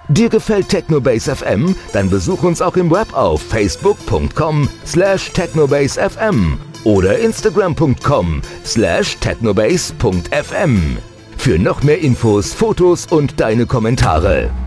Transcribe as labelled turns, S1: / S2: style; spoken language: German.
S1: Dir gefällt Technobase FM? Dann besuch uns auch im Web auf facebook.com/technobasefm oder instagram.com/technobase.fm. Für noch mehr Infos, Fotos und deine Kommentare.